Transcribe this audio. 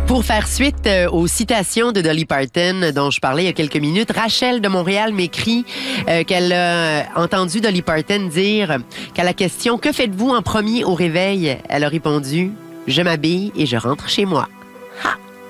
Pour faire suite aux citations de Dolly Parton dont je parlais il y a quelques minutes, Rachel de Montréal m'écrit qu'elle a entendu Dolly Parton dire qu'à la question « Que faites-vous en premier au réveil? » Elle a répondu « Je m'habille et je rentre chez moi. » Ha!